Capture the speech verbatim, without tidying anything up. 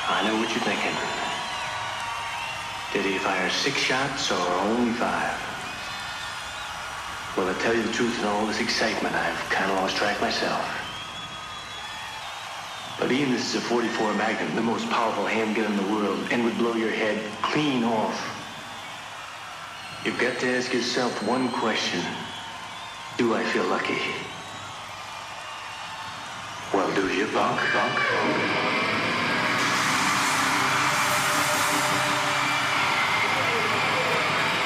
I know what you're thinking. Did he fire six shots or only five? Well, to tell you the truth, in all this excitement, I've kind of lost track myself. But Ian, this is a forty-four Magnum, the most powerful handgun in the world, and would blow your head clean off. You've got to ask yourself one question. Do I feel lucky? Well, do you, Bunk? Bunk?